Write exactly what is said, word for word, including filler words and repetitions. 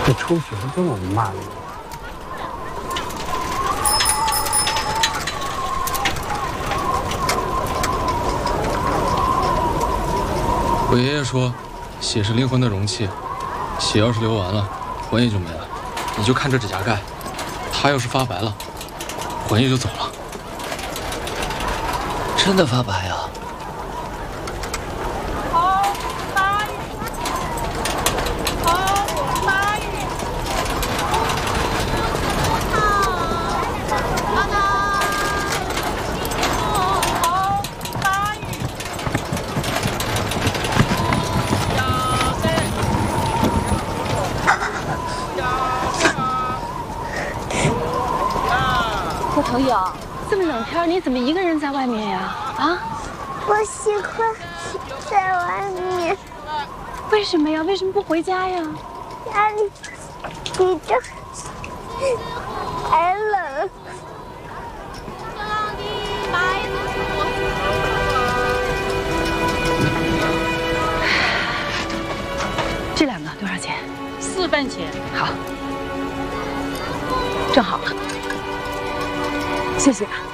这抽血都这么慢。 我爷爷说，血是灵魂的容器，血要是流完了，魂也就没了。你就看这指甲盖，它要是发白了，魂也就走了。 真的发白啊！ 我头友，这么冷天，你怎么一个人在外面呀？啊？ 我喜欢在外面。 为什么呀？为什么不回家呀？ 家里比这还冷。 这两个多少钱？ 四分钱。 好，正好了。谢谢啊。